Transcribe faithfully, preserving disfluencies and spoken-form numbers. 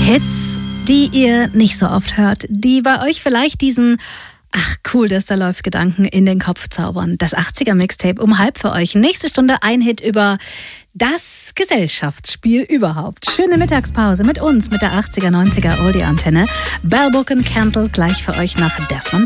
Hits, die ihr nicht so oft hört, die bei euch vielleicht diesen ach cool, dass da läuft Gedanken in den Kopf zaubern. Das achtziger-Mixtape um halb für euch. Nächste Stunde ein Hit über das Gesellschaftsspiel überhaupt. Schöne Mittagspause mit uns, mit der achtziger, neunziger Oldie-Antenne. Bell Book and Candle gleich für euch nach Desmond